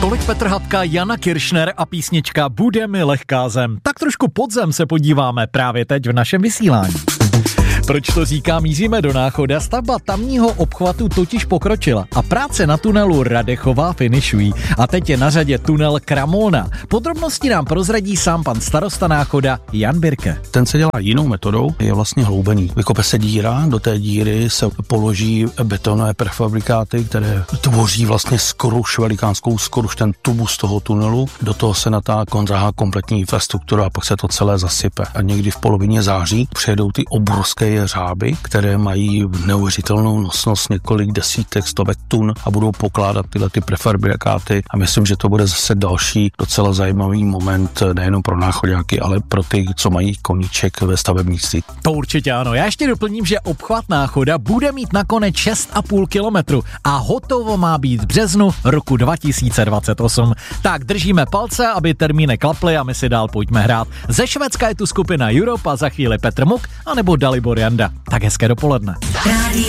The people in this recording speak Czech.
Tolik Petr Hatka, Jana Kiršner a písnička Bude mi lehká zem. Tak trošku pod zem se podíváme právě teď v našem vysílání. Proč to říkám, míříme do Náchoda, stavba tamního obchvatu totiž pokročila a práce na tunelu Radechová finišují. A teď je na řadě tunel Kramona. Podrobnosti nám prozradí sám pan starosta Náchoda Jan Birke. Ten se dělá jinou metodou, je vlastně hloubený. Vykope se díra, do té díry se položí betonové prefabrikáty, které tvoří vlastně skruš, velikánskou skruš, ten tubus toho tunelu. Do toho se natáhá kompletní infrastruktura a pak se to celé zasype. A někdy v polovině září přijedou ty obrovské řáby, které mají neuvěřitelnou nosnost několik desítek, stovek tun a budou pokládat tyhle ty prefabrikáty a myslím, že to bude zase další docela zajímavý moment nejenom pro náchoďáky, ale pro ty, co mají koníček ve stavebnictví. To určitě ano. Já ještě doplním, že obchvat Náchoda bude mít nakonec 6,5 kilometru a hotovo má být v březnu roku 2028. Tak držíme palce, aby termíny klaply a my si dál pojďme hrát. Ze Švédska je tu skupina Europa, za chvíli Petr Muk anebo Dalibor Janda. Tak hezké dopoledne.